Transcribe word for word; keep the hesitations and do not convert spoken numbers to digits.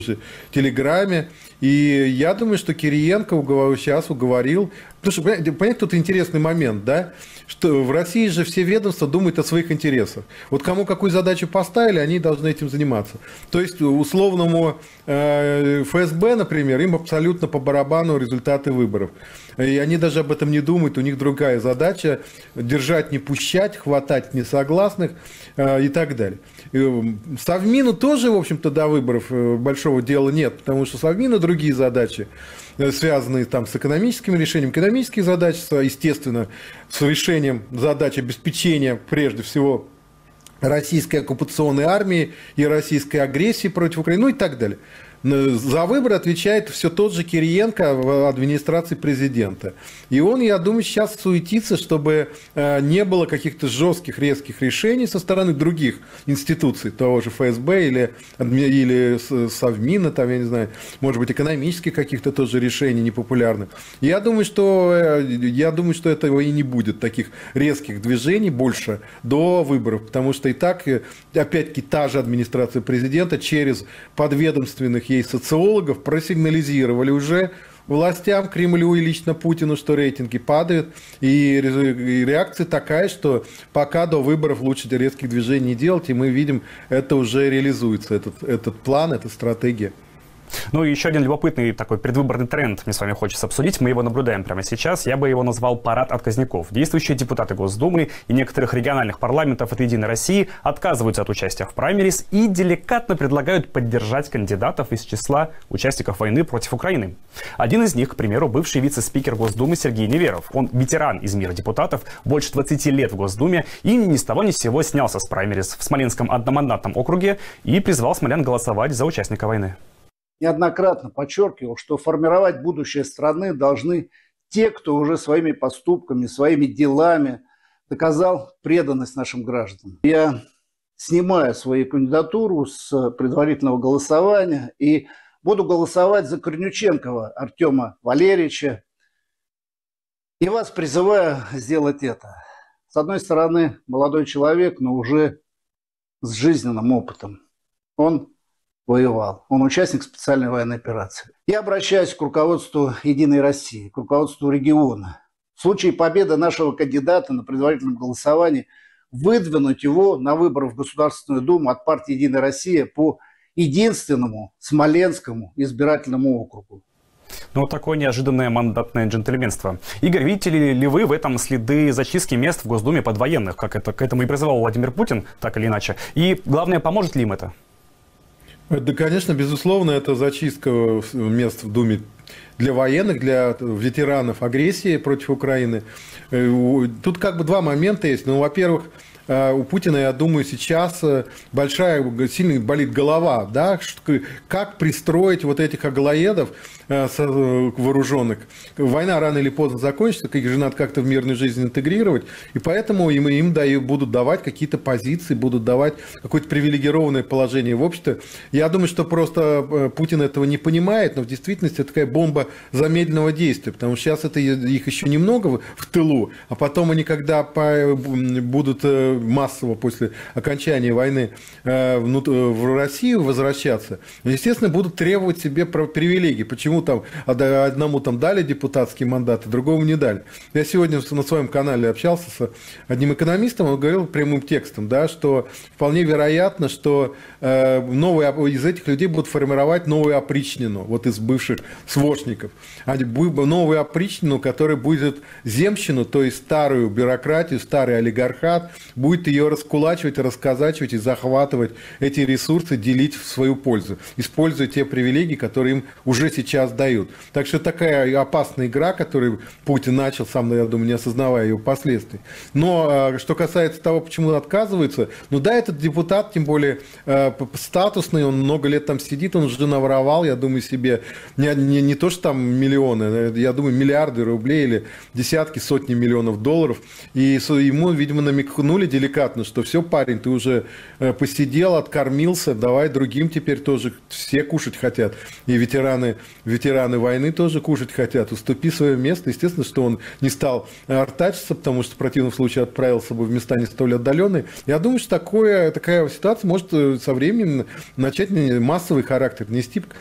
Телеграме. И я думаю, что Кириенко уговор, сейчас уговорил. Потому что, понимаете, понять, тут интересный момент, да? Что в России же все ведомства думают о своих интересах. Вот кому какую задачу поставили, они должны этим заниматься. То есть условному э, эф эс бэ, например, им абсолютно по барабану результаты выборов. И они даже об этом не думают, у них другая задача – держать, не пущать, хватать несогласных э, и так далее. Совмину тоже, в общем-то, до выборов большого дела нет, потому что Совмину другие задачи, связанные там с экономическими решениями. Экономические задачи, естественно, с решением задач обеспечения, прежде всего, российской оккупационной армии и российской агрессии против Украины, ну и так далее. За выборы отвечает все тот же Кириенко в администрации президента. И он, я думаю, сейчас суетится, чтобы не было каких-то жестких, резких решений со стороны других институций, того же эф эс бэ или, или Совмина, там, я не знаю, может быть, экономических каких-то тоже решений непопулярных. Я думаю, что, я думаю, что этого и не будет, таких резких движений больше до выборов, потому что и так, опять-таки, та же администрация президента через подведомственных ей социологов просигнализировали уже властям, Кремлю и лично Путину, что рейтинги падают. И реакция такая, что пока до выборов лучше резких движений не делать. И мы видим, это уже реализуется, этот, этот план, эта стратегия. Ну и еще один любопытный такой предвыборный тренд мне с вами хочется обсудить. Мы его наблюдаем прямо сейчас. Я бы его назвал парад отказников. Действующие депутаты Госдумы и некоторых региональных парламентов от «Единой России» отказываются от участия в праймерис и деликатно предлагают поддержать кандидатов из числа участников войны против Украины. Один из них, к примеру, бывший вице-спикер Госдумы Сергей Неверов. Он ветеран из мира депутатов, больше двадцати лет в Госдуме и ни с того ни с сего снялся с праймерис в Смоленском одномандатном округе и призвал смолян голосовать за участника войны. Неоднократно подчеркивал, что формировать будущее страны должны те, кто уже своими поступками, своими делами доказал преданность нашим гражданам. Я снимаю свою кандидатуру с предварительного голосования и буду голосовать за Корнюченкова Артема Валерьевича. И вас призываю сделать это. С одной стороны, молодой человек, но уже с жизненным опытом. Он воевал. Он участник специальной военной операции. Я обращаюсь к руководству «Единой России», к руководству региона. В случае победы нашего кандидата на предварительном голосовании выдвинуть его на выборы в Государственную Думу от партии «Единая Россия» по единственному Смоленскому избирательному округу. Ну, такое неожиданное мандатное джентльменство. Игорь, видите ли, ли вы в этом следы зачистки мест в Госдуме под военных, как это, к этому и призывал Владимир Путин, так или иначе? И, главное, поможет ли им это? Да, конечно, безусловно, это зачистка мест в Думе для военных, для ветеранов агрессии против Украины. Тут как бы два момента есть. Ну, во-первых, у Путина, я думаю, сейчас большая, сильно болит голова, да, как пристроить вот этих аглоедов вооруженных. Война рано или поздно закончится, их же надо как-то в мирную жизнь интегрировать, и поэтому им, им дают, будут давать какие-то позиции, будут давать какое-то привилегированное положение в обществе. Я думаю, что просто Путин этого не понимает, но в действительности это такая бомба замедленного действия, потому что сейчас это их еще немного в тылу, а потом они, когда будут массово после окончания войны в Россию возвращаться, естественно, будут требовать себе привилегий. Почему там одному там дали депутатский мандат, а другому не дали? Я сегодня на своем канале общался с одним экономистом, он говорил прямым текстом, да, что вполне вероятно, что новые, из этих людей будут формировать новую опричнину, вот из бывших свошников. Новую опричнину, которая будет земщину, то есть старую бюрократию, старый олигархат, будет ее раскулачивать, расказачивать и захватывать эти ресурсы, делить в свою пользу, используя те привилегии, которые им уже сейчас дают. Так что такая опасная игра, которую Путин начал, сам, я думаю, не осознавая ее последствий. Но что касается того, почему отказываются, ну да, этот депутат, тем более статусный, он много лет там сидит, он уже наворовал, я думаю, себе не, не, не то, что там миллионы, я думаю, миллиарды рублей или десятки, сотни миллионов долларов. И ему, видимо, намекнули деликатно, что все, парень, ты уже посидел, откормился, давай другим теперь тоже все кушать хотят. И ветераны, ветераны войны тоже кушать хотят. Уступи свое место. Естественно, что он не стал артачиться, потому что в противном случае отправился бы в места не столь отдаленные. Я думаю, что такое, такая ситуация может со временем начать массовый характер нести.